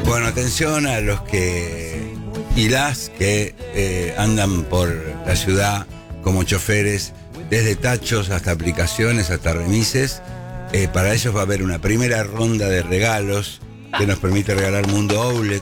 Bueno, atención a los que y las que andan por la ciudad como choferes, desde tachos hasta aplicaciones, hasta remises. Para ellos va a haber una primera ronda de regalos que nos permite regalar Mundo Outlet,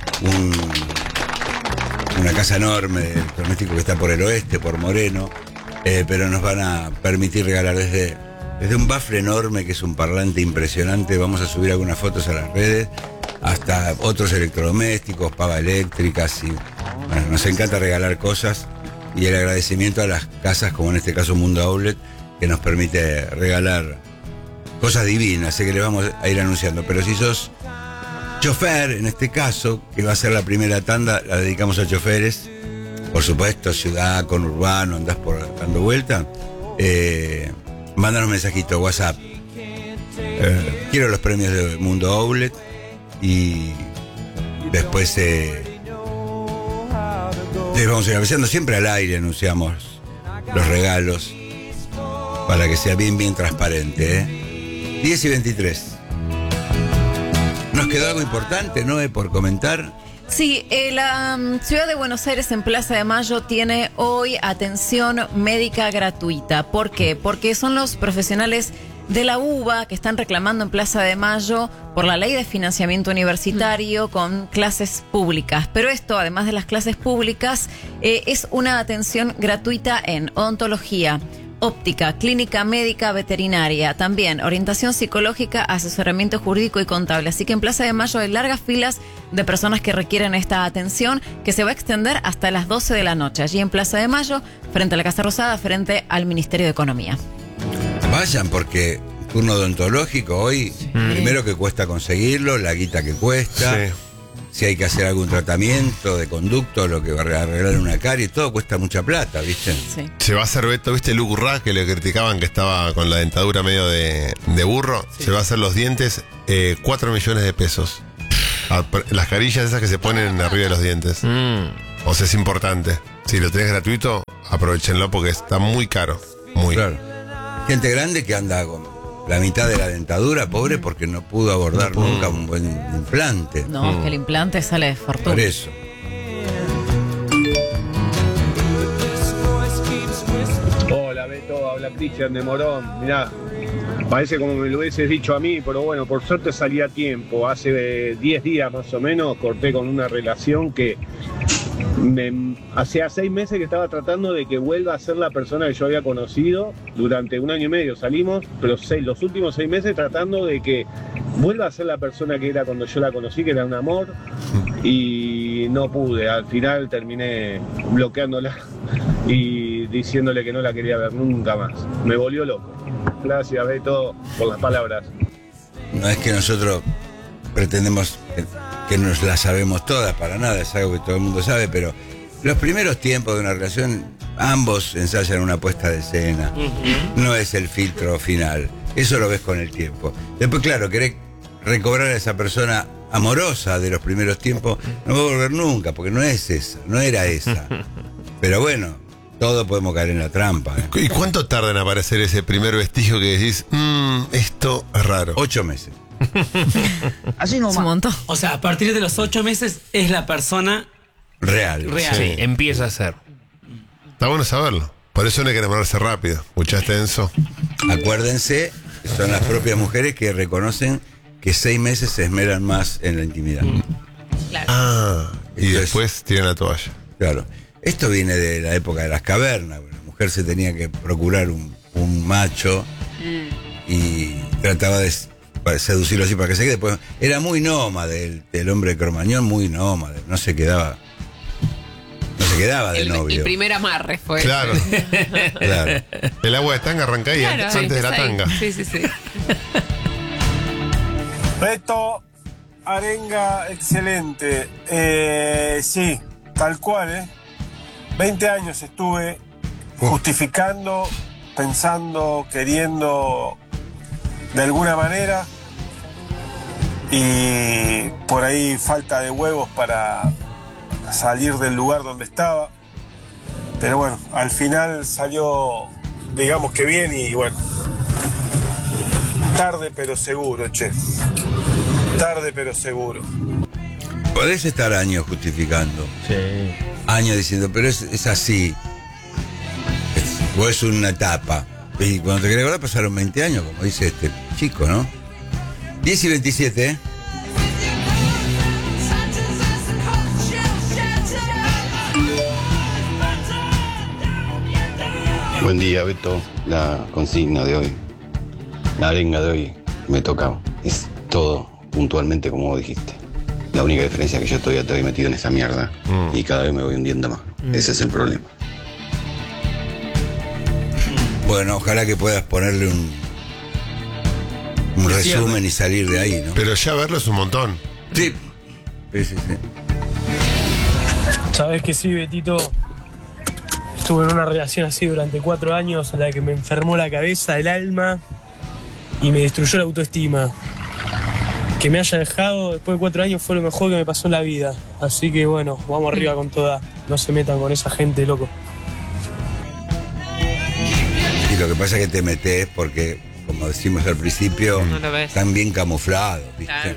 una casa enorme de electrodoméstico que está por el oeste, por Moreno, pero nos van a permitir regalar desde un bafle enorme que es un parlante impresionante. Vamos a subir algunas fotos a las redes, hasta otros electrodomésticos, pava eléctricas y bueno, nos encanta regalar cosas, y el agradecimiento a las casas como en este caso Mundo Outlet, que nos permite regalar cosas divinas. Sé que le vamos a ir anunciando, pero si sos chofer, en este caso, que va a ser la primera tanda, la dedicamos a choferes, por supuesto, ciudad, conurbano, andás dando vuelta, mándanos un mensajito, WhatsApp, quiero los premios de Mundo Outlet, y después les vamos a ir avisando, siempre al aire anunciamos los regalos para que sea bien transparente, 10 y 23. Nos quedó algo importante, ¿no? Por comentar. Sí, la ciudad de Buenos Aires en Plaza de Mayo tiene hoy atención médica gratuita. ¿Por qué? Porque son los profesionales de la UBA que están reclamando en Plaza de Mayo por la ley de financiamiento universitario con clases públicas. Pero esto, además de las clases públicas, es una atención gratuita en odontología, óptica, clínica médica, veterinaria, también orientación psicológica, asesoramiento jurídico y contable. Así que en Plaza de Mayo hay largas filas de personas que requieren esta atención, que se va a extender hasta las 12 de la noche, allí en Plaza de Mayo, frente a la Casa Rosada, frente al Ministerio de Economía. Vayan, porque turno odontológico hoy, primero que cuesta conseguirlo, la guita que cuesta, si hay que hacer algún tratamiento de conducto, lo que va a arreglar una carie, todo cuesta mucha plata, ¿viste? Sí. Se va a hacer, Beto, ¿viste Luke Ra, que le criticaban que estaba con la dentadura medio de burro? Sí. Se va a hacer los dientes, 4 millones de pesos. Las carillas esas que se ponen arriba de los dientes. O sea, es importante. Si lo tenés gratuito, aprovechenlo porque está muy caro. Muy. Claro. Gente grande que anda con la mitad de la dentadura, pobre, porque no pudo abordar nunca un buen implante. No, es que el implante sale de fortuna. Por eso. Hola Beto, habla Cristian de Morón. Mirá, parece como me lo hubieses dicho a mí, pero bueno, por suerte salí a tiempo. Hace 10 días más o menos corté con una relación que hacía 6 meses que estaba tratando de que vuelva a ser la persona que yo había conocido. Durante 1 año y medio salimos, pero los últimos 6 meses tratando de que vuelva a ser la persona que era cuando yo la conocí, que era un amor, y no pude. Al final terminé bloqueándola y diciéndole que no la quería ver nunca más. Me volvió loco. Gracias, Beto, por las palabras. No es que nosotros pretendemos que nos la sabemos todas, para nada, es algo que todo el mundo sabe, pero los primeros tiempos de una relación, ambos ensayan una puesta de escena, no es el filtro final, eso lo ves con el tiempo. Después, claro, querés recobrar a esa persona amorosa de los primeros tiempos, no va a volver nunca, porque no es esa, no era esa. Pero bueno, todos podemos caer en la trampa. ¿Y cuánto tarda en aparecer ese primer vestigio que decís, esto es raro? 8 meses. Así nomás. Es un montón. O sea, a partir de los 8 meses es la persona Real. Sí, empieza a ser. Está bueno saberlo. Por eso no hay que enamorarse rápido. ¿Escuchaste, Enzo? Acuérdense, son las propias mujeres que reconocen que 6 meses se esmeran más en la intimidad. Claro. Y Entonces, después tiran la toalla. Claro. Esto viene de la época de las cavernas. La mujer se tenía que procurar un macho y trataba de seducirlo así para que se quede. Después era muy nómade, el hombre de Cromañón, muy nómade. No se quedaba de novio. El primer amarre fue. Claro. Claro. El agua de tanga arranca ahí, Claro, antes de la empieza ahí. tanga. Sí. Beto, arenga excelente. Sí, tal cual, 20 años estuve justificando, pensando, queriendo de alguna manera, y por ahí falta de huevos para salir del lugar donde estaba. Pero bueno, al final salió, digamos que bien, y bueno, tarde pero seguro, che. Tarde pero seguro. Podés estar años justificando. Sí. Años diciendo, pero es así. O es una etapa. Y cuando te querés acordar pasaron 20 años, como dice este chico, ¿no? 10 y 27, ¿eh? Buen día, Beto. La consigna de hoy, la arenga de hoy, me toca. Es todo puntualmente como vos dijiste. La única diferencia es que yo todavía estoy metido en esa mierda y cada vez me voy hundiendo más. Ese es el problema. Bueno, ojalá que puedas ponerle un resumen y salir de ahí, ¿no? Pero ya verlo es un montón. Sí. Sí. Sabes que sí, Betito. Estuve en una relación así durante 4 años en la que me enfermó la cabeza, el alma y me destruyó la autoestima. Que me haya dejado después de 4 años fue lo mejor que me pasó en la vida. Así que bueno, vamos arriba con toda. No se metan con esa gente, loco. Y lo que pasa es que te metes porque, como decimos al principio, No lo ves. están bien camuflados, ¿viste? Claro.